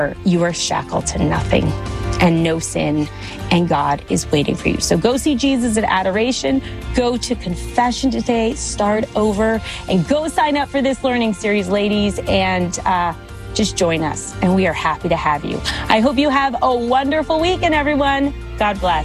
you are shackled to nothing and no sin, and God is waiting for you. So go see Jesus at Adoration, go to confession today, start over, and go sign up for this learning series, ladies, and just join us, and we are happy to have you. I hope you have a wonderful weekend, everyone. God bless.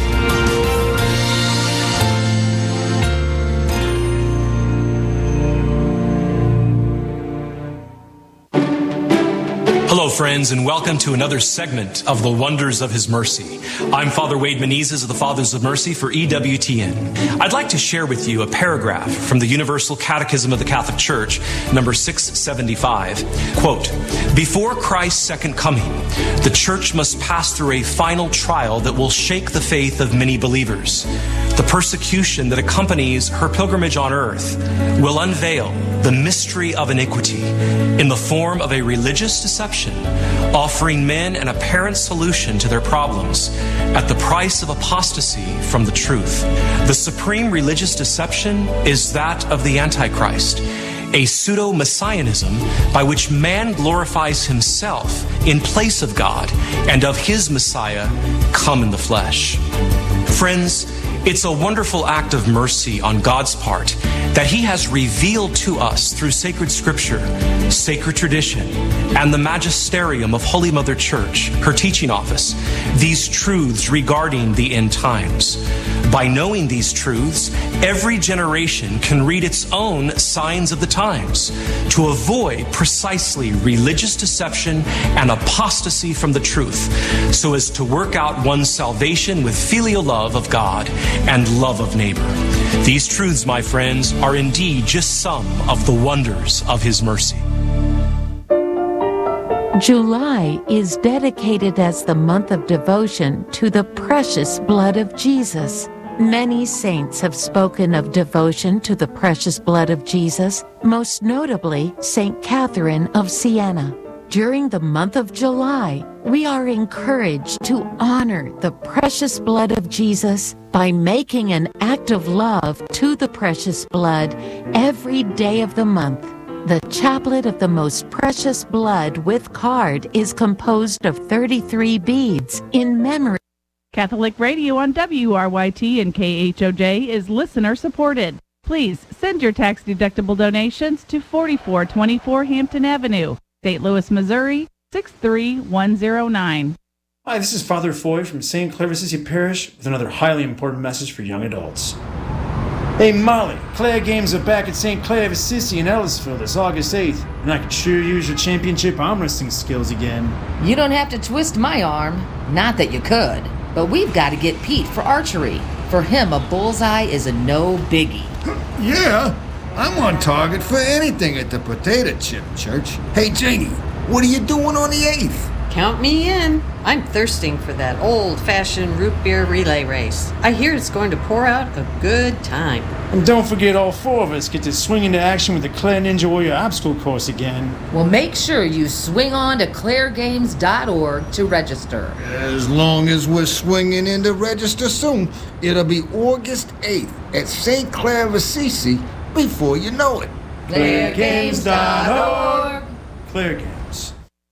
Hello, friends, and welcome to another segment of the Wonders of His Mercy. I'm Father Wade Menezes of the Fathers of Mercy for EWTN. I'd like to share with you a paragraph from the Universal Catechism of the Catholic Church, number 675. Quote, "Before Christ's second coming, the Church must pass through a final trial that will shake the faith of many believers. The persecution that accompanies her pilgrimage on earth will unveil the mystery of iniquity in the form of a religious deception, offering men an apparent solution to their problems at the price of apostasy from the truth. The supreme religious deception is that of the Antichrist, a pseudo-messianism by which man glorifies himself in place of God and of his Messiah come in the flesh." Friends, it's a wonderful act of mercy on God's part that He has revealed to us through sacred scripture, sacred tradition, and the magisterium of Holy Mother Church, her teaching office, these truths regarding the end times. By knowing these truths, every generation can read its own signs of the times to avoid precisely religious deception and apostasy from the truth, so as to work out one's salvation with filial love of God and love of neighbor. These truths, my friends, are indeed just some of the wonders of His mercy. July is dedicated as the month of devotion to the precious blood of Jesus. Many saints have spoken of devotion to the precious blood of Jesus, most notably Saint Catherine of Siena. During the month of July, we are encouraged to honor the precious blood of Jesus by making an act of love to the precious blood every day of the month. The Chaplet of the Most Precious Blood with card is composed of 33 beads in memory. Catholic Radio on WRYT and KHOJ is listener supported. Please send your tax-deductible donations to 4424 Hampton Avenue, St. Louis, Missouri, 63109. Hi, this is Father Foy from St. Clair of Assisi Parish with another highly important message for young adults. Hey Molly, Claire Games are back at St. Clair of Assisi in Ellisville this August 8th, and I could sure use your championship arm wrestling skills again. You don't have to twist my arm. Not that you could. But we've got to get Pete for archery. For him, a bullseye is a no biggie. Yeah, I'm on target for anything at the Potato Chip Church. Hey Janie, what are you doing on the 8th? Count me in. I'm thirsting for that old-fashioned root beer relay race. I hear it's going to pour out a good time. And don't forget all four of us get to swing into action with the Claire Ninja Warrior obstacle course again. Well, make sure you swing on to clairegames.org to register. As long as we're swinging in to register soon, it'll be August 8th at St. Clair of Assisi before you know it. clairegames.org. Claire Games.